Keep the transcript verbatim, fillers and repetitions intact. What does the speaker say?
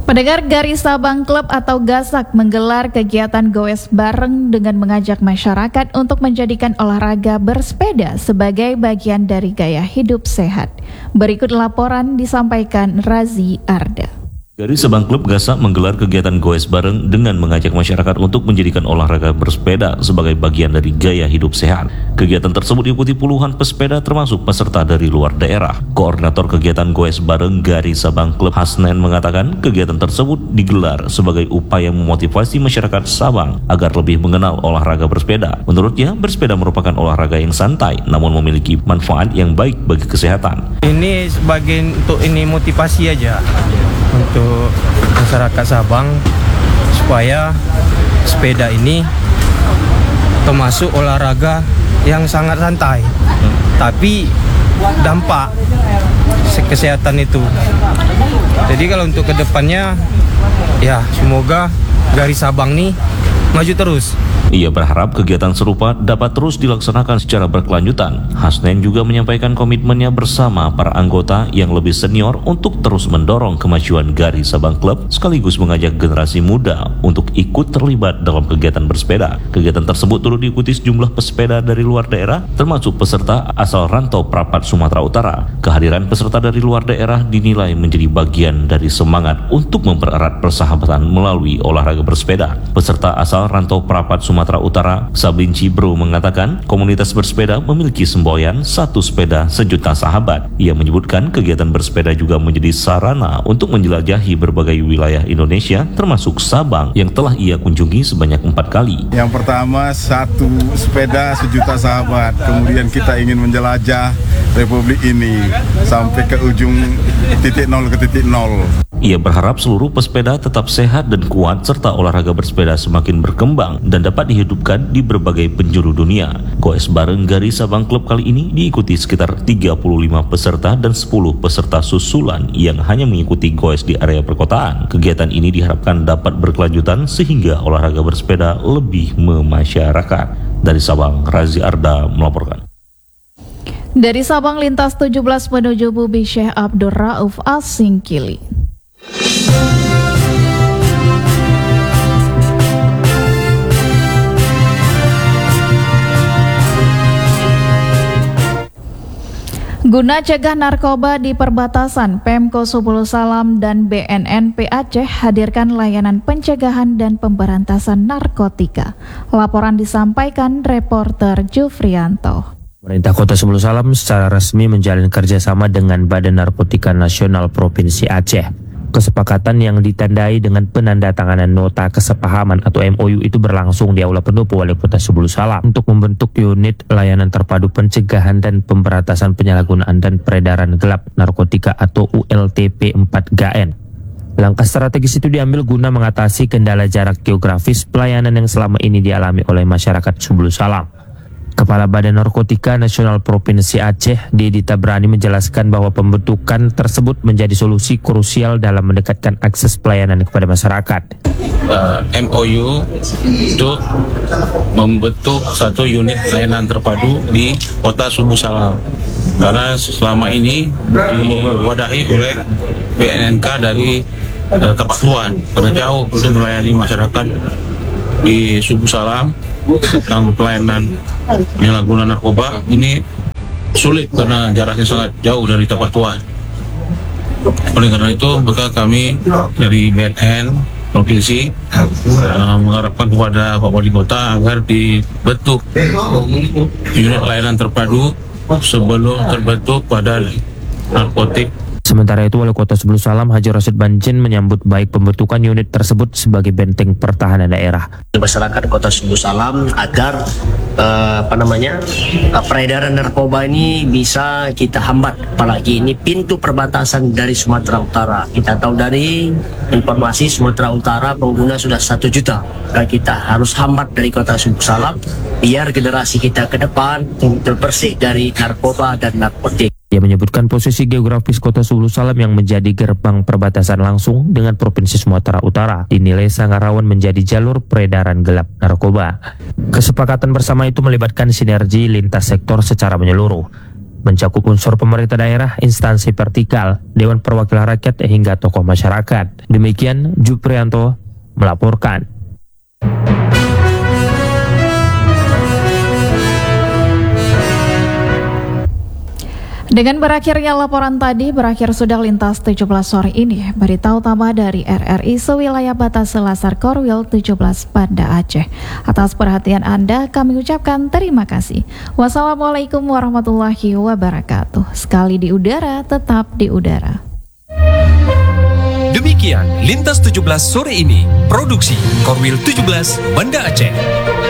Pendengar, Garis Sabang Club atau Gasak menggelar kegiatan goes bareng dengan mengajak masyarakat untuk menjadikan olahraga bersepeda sebagai bagian dari gaya hidup sehat. Berikut laporan disampaikan Razi Arda. Garis Sabang Club Gasak menggelar kegiatan goes bareng dengan mengajak masyarakat untuk menjadikan olahraga bersepeda sebagai bagian dari gaya hidup sehat. Kegiatan tersebut diikuti puluhan pesepeda termasuk peserta dari luar daerah. Koordinator kegiatan goes bareng Garis Sabang Club Hasnen mengatakan kegiatan tersebut digelar sebagai upaya memotivasi masyarakat Sabang agar lebih mengenal olahraga bersepeda. Menurutnya, bersepeda merupakan olahraga yang santai namun memiliki manfaat yang baik bagi kesehatan. Ini sebagai untuk ini motivasi aja untuk masyarakat Sabang supaya sepeda ini termasuk olahraga yang sangat santai, hmm. tapi dampak kesehatan itu. Jadi kalau untuk kedepannya, ya semoga Garis Sabang nih maju terus. Ia berharap kegiatan serupa dapat terus dilaksanakan secara berkelanjutan. Hasnen juga menyampaikan komitmennya bersama para anggota yang lebih senior untuk terus mendorong kemajuan Garis Sabang Club sekaligus mengajak generasi muda untuk ikut terlibat dalam kegiatan bersepeda. Kegiatan tersebut turut diikuti sejumlah pesepeda dari luar daerah termasuk peserta asal rantau Prapat Sumatera Utara. Kehadiran peserta dari luar daerah dinilai menjadi bagian dari semangat untuk mempererat persahabatan melalui olahraga bersepeda. Peserta asal rantau Prapat Sumatera Sumatera Utara, Sablin Cibro mengatakan komunitas bersepeda memiliki semboyan satu sepeda sejuta sahabat. Ia menyebutkan kegiatan bersepeda juga menjadi sarana untuk menjelajahi berbagai wilayah Indonesia termasuk Sabang yang telah ia kunjungi sebanyak empat kali. Yang pertama, satu sepeda sejuta sahabat. Kemudian kita ingin menjelajah Republik ini sampai ke ujung titik nol ke titik nol. Ia berharap seluruh pesepeda tetap sehat dan kuat serta olahraga bersepeda semakin berkembang dan dapat dihidupkan di berbagai penjuru dunia. Goes bareng Garis Sabang Club kali ini diikuti sekitar tiga puluh lima peserta dan sepuluh peserta susulan yang hanya mengikuti goes di area perkotaan. Kegiatan ini diharapkan dapat berkelanjutan sehingga olahraga bersepeda lebih memasyarakat. Dari Sabang, Razi Arda melaporkan. Dari Sabang, lintas tujuh belas menuju Bubi Syekh Abdul Rauf As-Singkili. Guna cegah narkoba di perbatasan, Pemko Subul Salam dan B N N P Aceh hadirkan layanan pencegahan dan pemberantasan narkotika. Laporan disampaikan reporter Jufrianto. Pemerintah Kota Subul Salam secara resmi menjalin kerjasama dengan Badan Narkotika Nasional Provinsi Aceh. Kesepakatan yang ditandai dengan penandatanganan nota kesepahaman atau M O U itu berlangsung di Aula Pendopo Wali Kota Subul Salam untuk membentuk unit layanan terpadu pencegahan dan pemberantasan penyalahgunaan dan peredaran gelap narkotika atau U L T P empat G A N. Langkah strategis itu diambil guna mengatasi kendala jarak geografis pelayanan yang selama ini dialami oleh masyarakat Subul Salam. Kepala Badan Narkotika Nasional Provinsi Aceh, Dedi Tabrani, menjelaskan bahwa pembentukan tersebut menjadi solusi krusial dalam mendekatkan akses pelayanan kepada masyarakat. Uh, M O U untuk membentuk satu unit layanan terpadu di Kota Subul Salam. Karena selama ini diwadahi oleh B N N K dari uh, Tapak Tuan, karena jauh untuk melayani masyarakat di Subul Salam tentang pelayanan penyalahgunaan narkoba ini sulit karena jaraknya sangat jauh dari Tapak Tuan. Oleh karena itu, maka kami dari B N N Provinsi uh, mengharapkan kepada Pak Wali Kota agar dibentuk unit layanan terpadu sebelum terbentuk Badan Narkotik. Sementara itu, Wali Kota Subul Salam Haji Rasid Banjin menyambut baik pembentukan unit tersebut sebagai benteng pertahanan daerah. Masyarakat Kota Subul Salam agar uh, apa namanya uh, peredaran narkoba ini bisa kita hambat, apalagi ini pintu perbatasan dari Sumatera Utara. Kita tahu dari informasi Sumatera Utara pengguna sudah satu juta. Dan kita harus hambat dari Kota Subul Salam biar generasi kita ke depan terbersih dari narkoba dan narkotik. Ia menyebutkan posisi geografis Kota Subul Salam yang menjadi gerbang perbatasan langsung dengan Provinsi Sumatera Utara dinilai sangat rawan menjadi jalur peredaran gelap narkoba. Kesepakatan bersama itu melibatkan sinergi lintas sektor secara menyeluruh. mencakup unsur pemerintah daerah, instansi vertikal, Dewan Perwakilan Rakyat hingga tokoh masyarakat. Demikian Juprianto melaporkan. Dengan berakhirnya laporan tadi, berakhir sudah lintas tujuh belas sore ini. Berita utama dari R R I sewilayah batas Selasar Korwil tujuh belas Banda Aceh. Atas perhatian Anda, kami ucapkan terima kasih. Wassalamualaikum warahmatullahi wabarakatuh. Sekali di udara, tetap di udara. Demikian Lintas tujuh belas sore ini, produksi Korwil tujuh belas Banda Aceh.